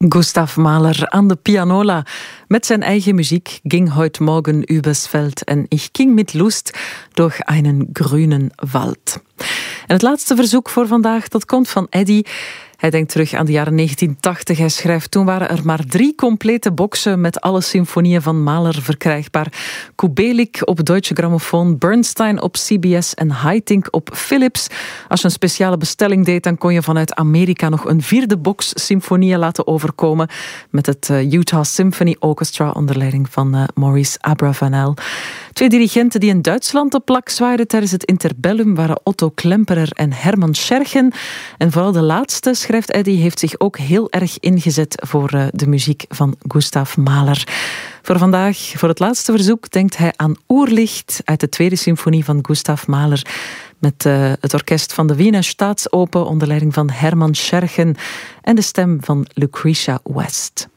Gustav Mahler aan de pianola met zijn eigen muziek ging heute Morgen übers Feld en ich ging mit Lust durch einen grünen Wald. En het laatste verzoek voor vandaag, dat komt van Eddy. Hij denkt terug aan de jaren 1980. Hij schrijft, toen waren er maar 3 complete boxen met alle symfonieën van Mahler verkrijgbaar. Kubelik op Deutsche Grammophon, Bernstein op CBS en Haitink op Philips. Als je een speciale bestelling deed, dan kon je vanuit Amerika nog een 4e box symfonieën laten overkomen met het Utah Symphony Orchestra onder leiding van Maurice Abravanel. 2 dirigenten die in Duitsland de plak zwaaiden tijdens het interbellum waren Otto Klemperer en Hermann Scherchen. En vooral de laatste, schrijft Eddy, heeft zich ook heel erg ingezet voor de muziek van Gustav Mahler. Voor vandaag, voor het laatste verzoek, denkt hij aan Oerlicht uit de 2e symfonie van Gustav Mahler met het orkest van de Wiener Staatsoper onder leiding van Hermann Scherchen en de stem van Lucretia West.